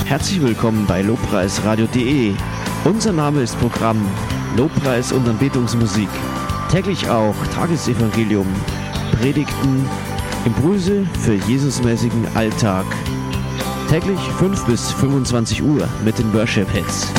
Herzlich willkommen bei lobpreisradio.de. Unser Name ist Programm Lobpreis und Anbetungsmusik. Täglich auch Tagesevangelium, Predigten, Impulse für Jesusmäßigen Alltag. Täglich 5 bis 25 Uhr mit den Worship Hits.